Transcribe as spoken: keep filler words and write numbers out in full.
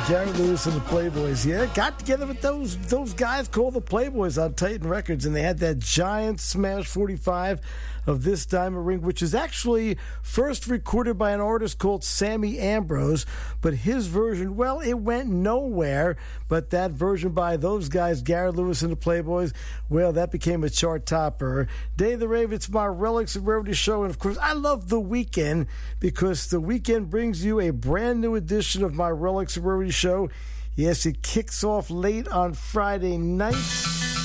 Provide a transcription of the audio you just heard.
Gary Lewis and the Playboys. Yeah, got together with those those guys called the Playboys on Titan Records, and they had that giant Smash forty-five of This Diamond Ring, which is actually first recorded by an artist called Sammy Ambrose, but his version, well, it went nowhere. But that version by those guys, Gary Lewis and the Playboys, well, that became a chart topper. Day of the Rave, it's my Relics of Rarity show, and of course, I love The Weeknd because The Weeknd brings you a brand new edition of my Relics of Rarity show. Yes, it kicks off late on Friday night.